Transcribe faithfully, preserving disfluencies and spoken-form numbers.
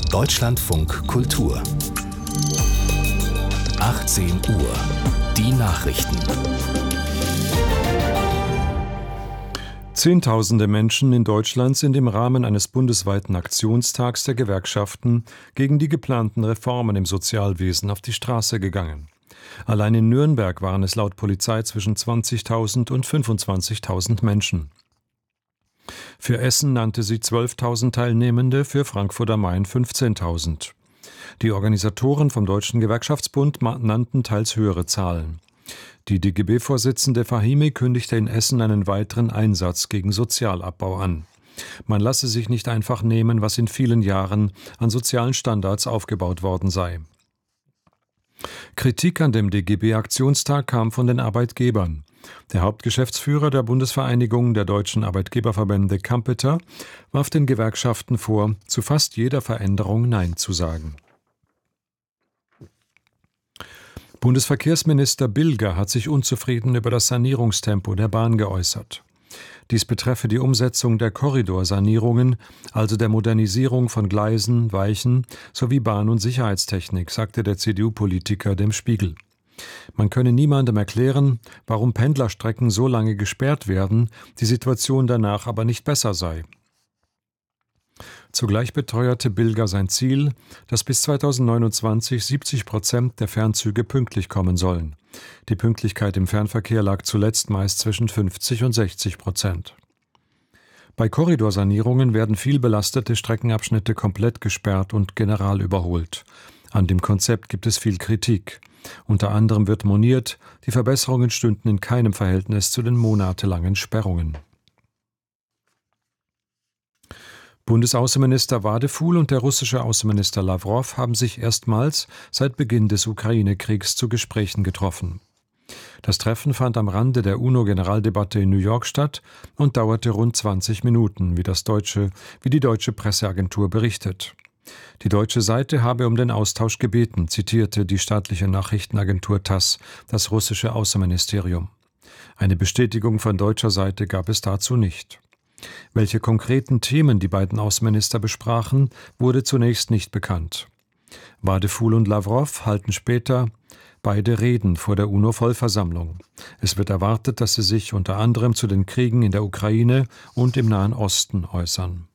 Deutschlandfunk Kultur. achtzehn Uhr. Die Nachrichten. Zehntausende Menschen in Deutschland sind im Rahmen eines bundesweiten Aktionstags der Gewerkschaften gegen die geplanten Reformen im Sozialwesen auf die Straße gegangen. Allein in Nürnberg waren es laut Polizei zwischen zwanzigtausend und fünfundzwanzigtausend Menschen. Für Essen nannte sie zwölftausend Teilnehmende, für Frankfurt am Main fünfzehntausend. Die Organisatoren vom Deutschen Gewerkschaftsbund nannten teils höhere Zahlen. Die D G B-Vorsitzende Fahimi kündigte in Essen einen weiteren Einsatz gegen Sozialabbau an. Man lasse sich nicht einfach nehmen, was in vielen Jahren an sozialen Standards aufgebaut worden sei. Kritik an dem D G B-Aktionstag kam von den Arbeitgebern. Der Hauptgeschäftsführer der Bundesvereinigung der deutschen Arbeitgeberverbände Kampeter warf den Gewerkschaften vor, zu fast jeder Veränderung Nein zu sagen. Bundesverkehrsminister Bilger hat sich unzufrieden über das Sanierungstempo der Bahn geäußert. Dies betreffe die Umsetzung der Korridorsanierungen, also der Modernisierung von Gleisen, Weichen sowie Bahn- und Sicherheitstechnik, sagte der C D U-Politiker dem Spiegel. Man könne niemandem erklären, warum Pendlerstrecken so lange gesperrt werden, die Situation danach aber nicht besser sei. Zugleich beteuerte Bilger sein Ziel, dass bis zweitausendneunundzwanzig siebzig Prozent der Fernzüge pünktlich kommen sollen. Die Pünktlichkeit im Fernverkehr lag zuletzt meist zwischen fünfzig und sechzig Prozent. Bei Korridorsanierungen werden viel belastete Streckenabschnitte komplett gesperrt und general überholt. An dem Konzept gibt es viel Kritik. Unter anderem wird moniert, die Verbesserungen stünden in keinem Verhältnis zu den monatelangen Sperrungen. Bundesaußenminister Wadefuhl und der russische Außenminister Lawrow haben sich erstmals seit Beginn des Ukraine-Kriegs zu Gesprächen getroffen. Das Treffen fand am Rande der UNO-Generaldebatte in New York statt und dauerte rund zwanzig Minuten, wie, das deutsche, wie die deutsche Presseagentur berichtet. Die deutsche Seite habe um den Austausch gebeten, zitierte die staatliche Nachrichtenagentur TASS, das russische Außenministerium. Eine Bestätigung von deutscher Seite gab es dazu nicht. Welche konkreten Themen die beiden Außenminister besprachen, wurde zunächst nicht bekannt. Wadefuhl und Lawrow halten später beide Reden vor der UNO-Vollversammlung. Es wird erwartet, dass sie sich unter anderem zu den Kriegen in der Ukraine und im Nahen Osten äußern.